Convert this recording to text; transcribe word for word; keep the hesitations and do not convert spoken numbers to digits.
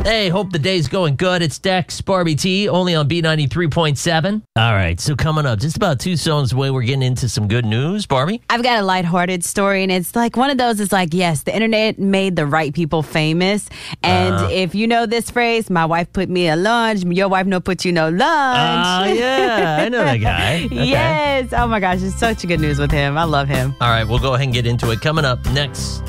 Hey, hope the day's going good. It's Dex, Barbie T, only on B ninety-three point seven. All right, so coming up, just about two songs away, we're getting into some good news. Barbie? I've got a lighthearted story, and it's like one of those is like, yes, the internet made the right people famous. And Uh. if you know this phrase, my wife put me a lunch, your wife no put you no lunch. Oh, yeah, I know that guy. Okay. Yes. Oh, my gosh, it's such good news with him. I love him. All right, we'll go ahead and get into it. Coming up next.